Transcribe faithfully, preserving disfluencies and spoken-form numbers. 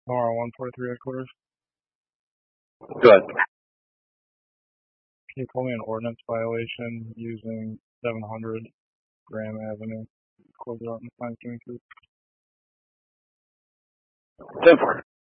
Tomorrow, one forty-three headquarters. Good. Can you pull me an ordinance violation using seven hundred Graham Avenue? Close it out in time, ten four.